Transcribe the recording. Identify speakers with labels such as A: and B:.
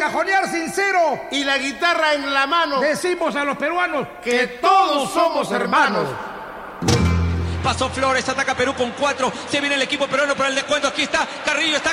A: cajonear sincero
B: y la guitarra en la mano,
A: decimos a los peruanos
B: que todos somos hermanos.
C: Pasó Flores, ataca Perú con 4. Se viene el equipo peruano para el descuento. Aquí está Carrillo, está